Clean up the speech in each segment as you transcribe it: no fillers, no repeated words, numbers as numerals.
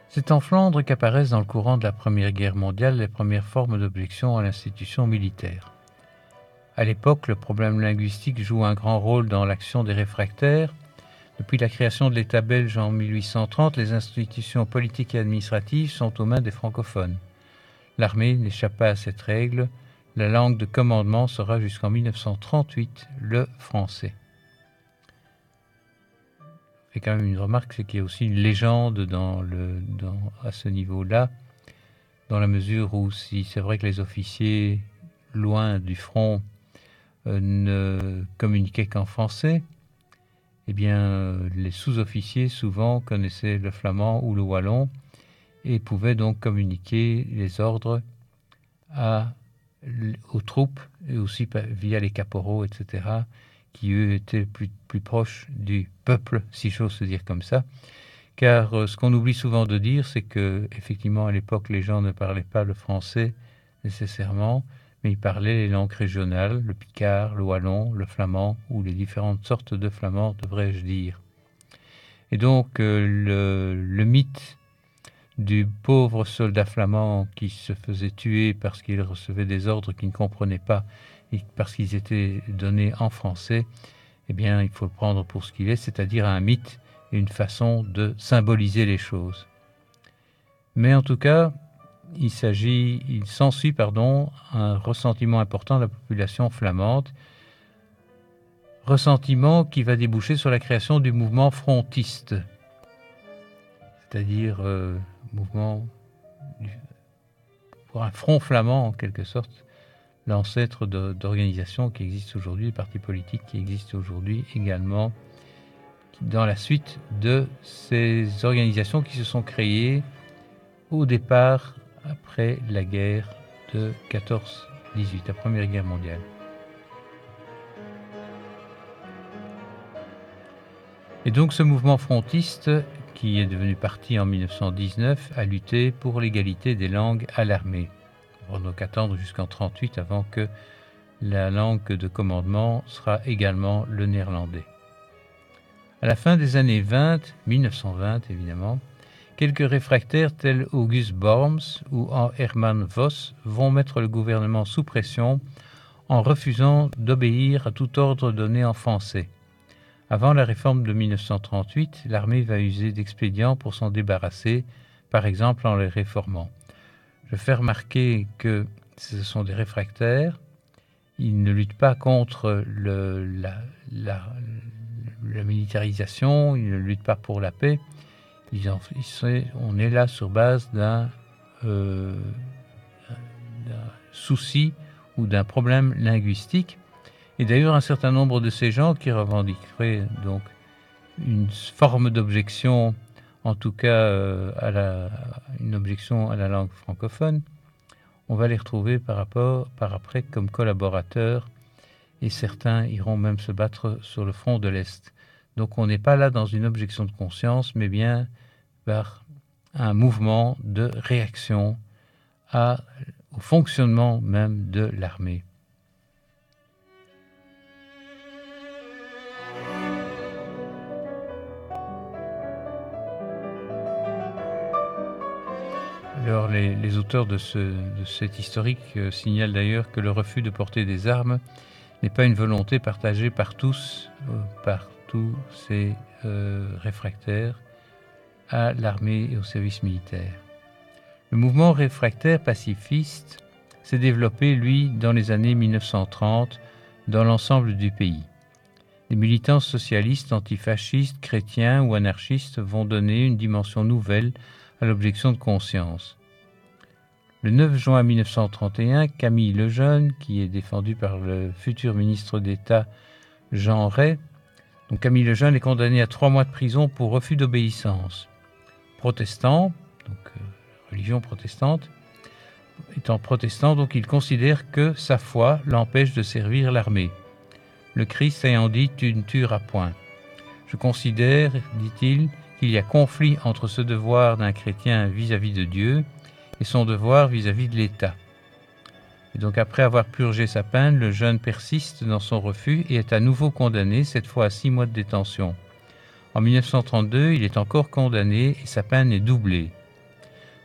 C'est en Flandre qu'apparaissent dans le courant de la Première Guerre mondiale les premières formes d'objection à l'institution militaire. À l'époque, le problème linguistique joue un grand rôle dans l'action des réfractaires. Depuis la création de l'État belge en 1830, les institutions politiques et administratives sont aux mains des francophones. L'armée n'échappe pas à cette règle. La langue de commandement sera jusqu'en 1938 le français. Et quand même une remarque, c'est qu'il y a aussi une légende à ce niveau-là, dans la mesure où si c'est vrai que les officiers loin du front ne communiquaient qu'en français, eh bien les sous-officiers souvent connaissaient le flamand ou le wallon et pouvaient donc communiquer les ordres aux troupes et aussi via les caporaux, etc., qui eux étaient plus proches du peuple, si j'ose se dire comme ça. Car ce qu'on oublie souvent de dire, c'est que effectivement à l'époque les gens ne parlaient pas le français nécessairement, mais ils parlaient les langues régionales, le picard, le wallon, le flamand, ou les différentes sortes de flamands, devrais-je dire. Et donc le mythe du pauvre soldat flamand qui se faisait tuer parce qu'il recevait des ordres qu'il ne comprenait pas et parce qu'ils étaient donnés en français, eh bien, il faut le prendre pour ce qu'il est, c'est-à-dire un mythe et une façon de symboliser les choses. Mais en tout cas, il s'ensuit un ressentiment important de la population flamande, ressentiment qui va déboucher sur la création du mouvement frontiste, c'est-à-dire mouvement pour un front flamand en quelque sorte, l'ancêtre d'organisations qui existent aujourd'hui, des partis politiques qui existent aujourd'hui également, dans la suite de ces organisations qui se sont créées au départ après la guerre de 14-18, la Première Guerre mondiale. Et donc ce mouvement frontiste, qui est devenu parti en 1919, a lutté pour l'égalité des langues à l'armée. On va donc attendre jusqu'en 1938 avant que la langue de commandement sera également le néerlandais. À la fin des années 1920 évidemment, quelques réfractaires tels August Borms ou Hermann Voss vont mettre le gouvernement sous pression en refusant d'obéir à tout ordre donné en français. Avant la réforme de 1938, l'armée va user d'expédients pour s'en débarrasser, par exemple en les réformant. Je fais remarquer que ce sont des réfractaires, ils ne luttent pas contre la militarisation, ils ne luttent pas pour la paix, on est là sur base d'un souci ou d'un problème linguistique. Et d'ailleurs, un certain nombre de ces gens qui revendiqueraient donc une forme d'objection, en tout cas une objection à la langue francophone, on va les retrouver par après comme collaborateurs, et certains iront même se battre sur le front de l'Est. Donc on n'est pas là dans une objection de conscience, mais bien par un mouvement de réaction au fonctionnement même de l'armée. Alors, les auteurs de cet historique signalent d'ailleurs que le refus de porter des armes n'est pas une volonté partagée par tous ces réfractaires à l'armée et au service militaire. Le mouvement réfractaire pacifiste s'est développé, lui, dans les années 1930, dans l'ensemble du pays. Les militants socialistes, antifascistes, chrétiens ou anarchistes vont donner une dimension nouvelle à l'objection de conscience. Le 9 juin 1931, Camille Lejeune, qui est défendu par le futur ministre d'État Jean Rey, donc Camille Lejeune est condamné à 3 mois de prison pour refus d'obéissance. Protestant, donc religion protestante, étant protestant, donc il considère que sa foi l'empêche de servir l'armée. Le Christ ayant dit « tu ne tueras point ». Je considère, dit-il, qu'il y a conflit entre ce devoir d'un chrétien vis-à-vis de Dieu et son devoir vis-à-vis de l'État. Et donc après avoir purgé sa peine, le jeune persiste dans son refus et est à nouveau condamné, cette fois à 6 mois de détention. En 1932, il est encore condamné et sa peine est doublée.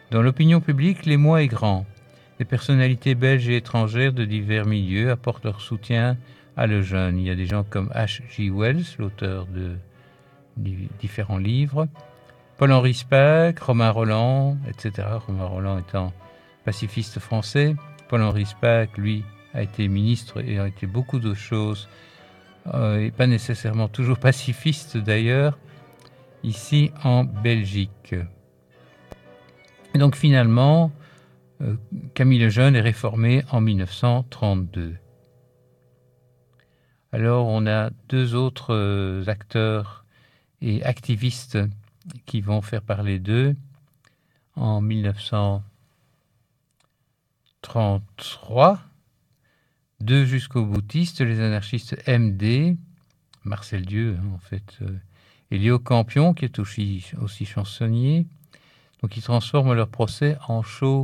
Dans l'opinion publique, l'émoi est grand. Des personnalités belges et étrangères de divers milieux apportent leur soutien à Lejeune. Il y a des gens comme H.G. Wells, l'auteur de différents livres, Paul-Henri Spaak, Romain Rolland, etc. Romain Rolland étant pacifiste français. Paul-Henri Spaak, lui, a été ministre et a été beaucoup de choses, et pas nécessairement toujours pacifiste d'ailleurs, ici en Belgique. Et donc finalement, Camille Lejeune est réformé en 1932. Alors on a deux autres acteurs et activistes qui vont faire parler d'eux. En 1933, deux jusqu'au boutistes, les anarchistes MD, Marcel Dieu en fait, et Léo Campion qui est aussi chansonnier. Donc ils transforment leur procès en show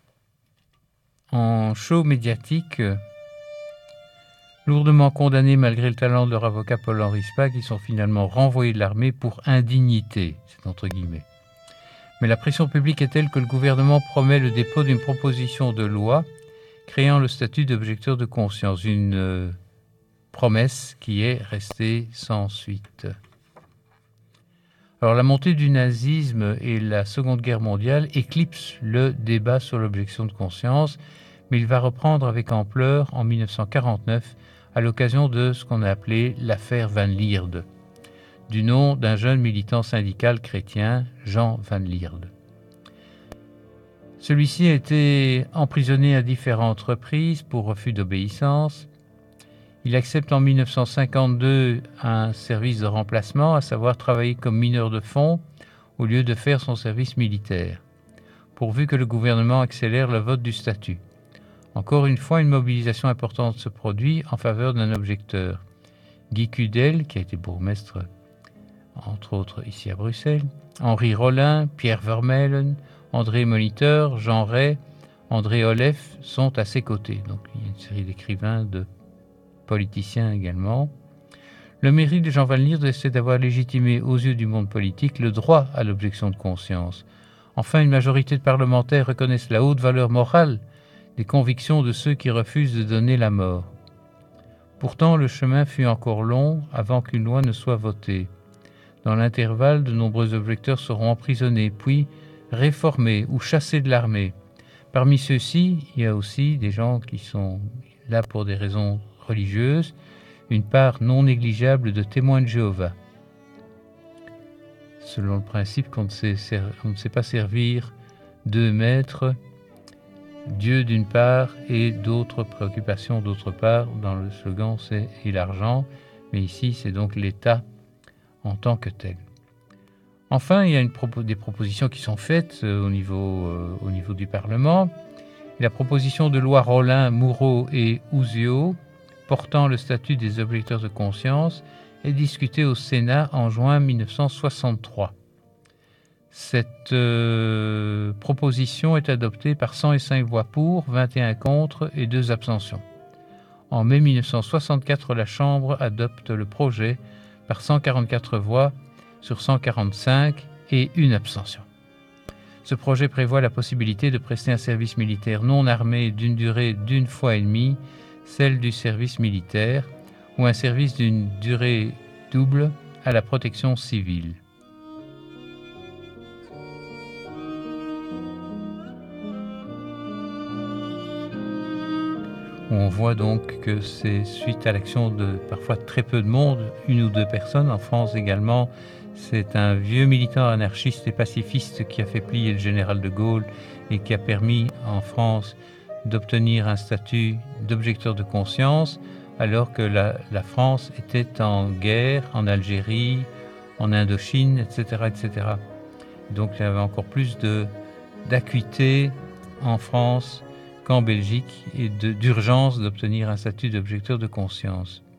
médiatique. Lourdement condamnés malgré le talent de leur avocat Paul-Henri Spaak, ils sont finalement renvoyés de l'armée pour indignité, c'est entre guillemets. Mais la pression publique est telle que le gouvernement promet le dépôt d'une proposition de loi créant le statut d'objecteur de conscience, une promesse qui est restée sans suite. Alors la montée du nazisme et la Seconde Guerre mondiale éclipsent le débat sur l'objection de conscience, mais il va reprendre avec ampleur en 1949 à l'occasion de ce qu'on a appelé l'affaire Van Lierde, du nom d'un jeune militant syndical chrétien, Jean Van Lierde. Celui-ci a été emprisonné à différentes reprises pour refus d'obéissance. Il accepte en 1952 un service de remplacement, à savoir travailler comme mineur de fonds au lieu de faire son service militaire, pourvu que le gouvernement accélère le vote du statut. Encore une fois, une mobilisation importante se produit en faveur d'un objecteur. Guy Cudel, qui a été bourgmestre, entre autres, ici à Bruxelles, Henri Rollin, Pierre Vermeulen, André Moniteur, Jean Ray, André Olef sont à ses côtés. Donc il y a une série d'écrivains, de politiciens également. Le mérite de Jean Van Lierde, c'est d'avoir légitimé aux yeux du monde politique le droit à l'objection de conscience. Enfin, une majorité de parlementaires reconnaissent la haute valeur morale des convictions de ceux qui refusent de donner la mort. Pourtant, le chemin fut encore long avant qu'une loi ne soit votée. Dans l'intervalle, de nombreux objecteurs seront emprisonnés, puis réformés ou chassés de l'armée. Parmi ceux-ci, il y a aussi des gens qui sont là pour des raisons religieuses, une part non négligeable de témoins de Jéhovah. Selon le principe qu'on ne sait pas servir deux maîtres, Dieu d'une part et d'autres préoccupations d'autre part. Dans le slogan, c'est « et l'argent », mais ici, c'est donc l'État en tant que tel. Enfin, il y a des propositions qui sont faites au niveau du Parlement. La proposition de loi Rollin, Moureau et Ouzio portant le statut des objecteurs de conscience est discutée au Sénat en juin 1963. Cette proposition est adoptée par 105 voix pour, 21 contre et 2 abstentions. En mai 1964, la Chambre adopte le projet par 144 voix sur 145 et une abstention. Ce projet prévoit la possibilité de prester un service militaire non armé d'une durée d'1 fois et demie, celle du service militaire, ou un service d'une durée double à la protection civile. On voit donc que c'est suite à l'action de parfois très peu de monde, 1 ou 2 personnes, en France également. C'est un vieux militant anarchiste et pacifiste qui a fait plier le général de Gaulle et qui a permis en France d'obtenir un statut d'objecteur de conscience, alors que la France était en guerre en Algérie, en Indochine, etc. etc. Donc il y avait encore plus d'acuité en France qu'en Belgique et d'urgence d'obtenir un statut d'objecteur de conscience.